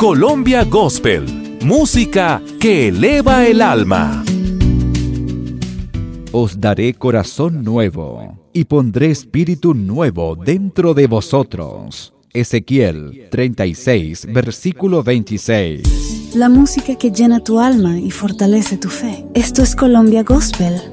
Colombia Gospel, música que eleva el alma. Os daré corazón nuevo y pondré espíritu nuevo dentro de vosotros. Ezequiel 36, versículo 26. La música que llena tu alma y fortalece tu fe. Esto es Colombia Gospel,